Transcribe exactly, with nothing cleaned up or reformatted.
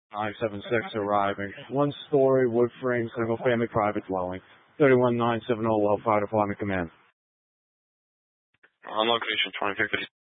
nine seven six arriving. One story, wood frame, single family private dwelling. thirty-one nine seven zero, Well Fire Department Command. On location, twenty-three fifty.